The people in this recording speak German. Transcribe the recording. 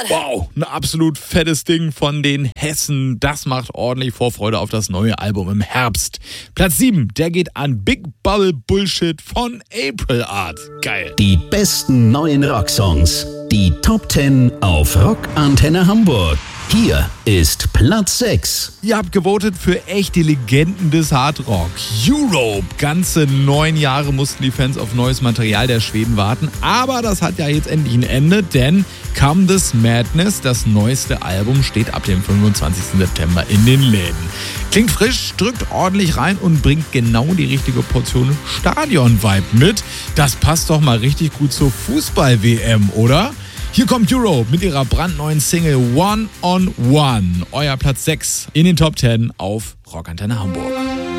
Wow, ein absolut fettes Ding von den Hessen. Das macht ordentlich Vorfreude auf das neue Album im Herbst. Platz 7, der geht an Big Bubble Bullshit von April Art. Geil. Die besten neuen Rocksongs. Die Top 10 auf Rock Antenne Hamburg. Hier ist Platz 6. Ihr habt gewotet für echte Legenden des Hardrock. Europe. Ganze 9 Jahre mussten die Fans auf neues Material der Schweden warten. Aber das hat ja jetzt endlich ein Ende, denn Come This Madness, das neueste Album, steht ab dem 25. September in den Läden. Klingt frisch, drückt ordentlich rein und bringt genau die richtige Portion Stadion-Vibe mit. Das passt doch mal richtig gut zur Fußball-WM, oder? Hier kommt Europe mit ihrer brandneuen Single One on One. Euer Platz 6 in den Top 10 auf Rock Antenne Hamburg.